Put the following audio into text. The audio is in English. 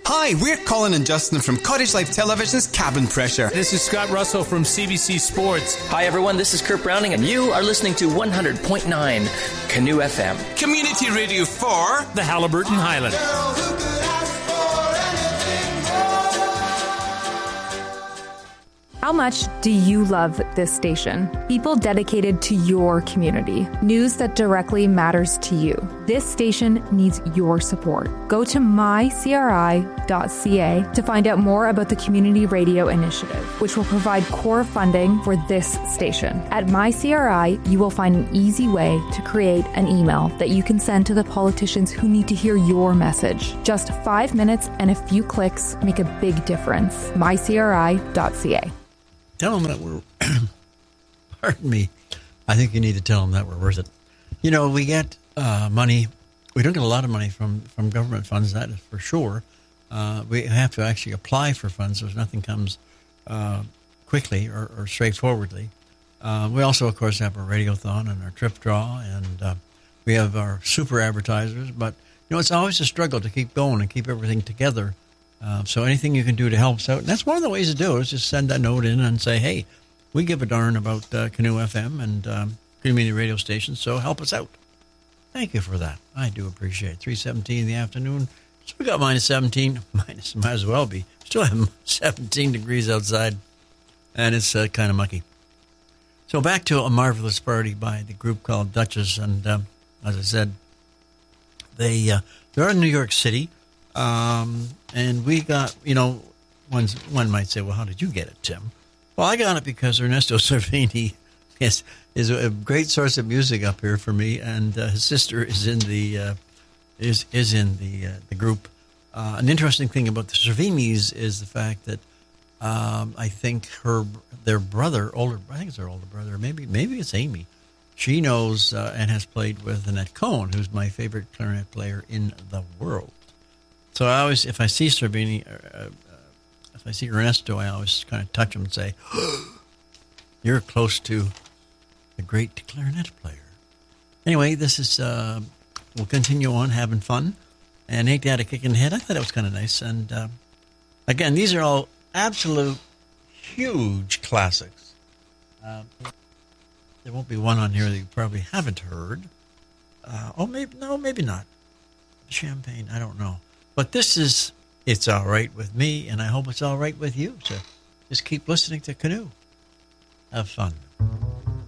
Hi, we're Colin and Justin from Cottage Life Television's Cabin Pressure. This is Scott Russell from CBC Sports. Hi, everyone. This is Kurt Browning, and you are listening to 100.9 Canoe FM. Community radio for the Haliburton Highlands. How much do you love this station? People dedicated to your community. News that directly matters to you. This station needs your support. Go to mycri.ca to find out more about the Community Radio Initiative, which will provide core funding for this station. At MyCRI, you will find an easy way to create an email that you can send to the politicians who need to hear your message. Just 5 minutes and a few clicks make a big difference. mycri.ca. Tell them that we're, pardon me, I think you need to tell them that we're worth it. You know, we get money, we don't get a lot of money from government funds, that is for sure. We have to actually apply for funds, so nothing comes quickly or straightforwardly. We also, of course, have our radiothon and our trip draw, and we have our super advertisers. But, you know, it's always a struggle to keep going and keep everything together. So anything you can do to help us out, and that's one of the ways to do it, is just send that note in and say, hey, we give a darn about Canoe FM and community radio stations, so help us out. Thank you for that. I do appreciate it. 3:17 in the afternoon. So we got minus 17. Minus, might as well be. Still have 17 degrees outside, and it's kind of mucky. So back to A Marvelous Party by the group called Duchess, and as I said, they're in New York City. And we got, you know, one might say, well, how did you get it, Tim? Well, I got it because Ernesto Cervini is a great source of music up here for me, and his sister is in the the group. An interesting thing about the Cervinis is the fact that I think their brother, I think it's their older brother, maybe it's Amy. She knows and has played with Annette Cohen, who's my favorite clarinet player in the world. So I always, if I see Cervini, if I see Ernesto, I always kind of touch him and say, you're close to the great clarinet player. Anyway, this is, we'll continue on having fun. And Ain't That a Kick in the Head? I thought it was kind of nice. And again, these are all absolute huge classics. There won't be one on here that you probably haven't heard. Maybe not. Champagne, I don't know. But this is, it's all right with me, and I hope it's all right with you. So just keep listening to Canoe. Have fun.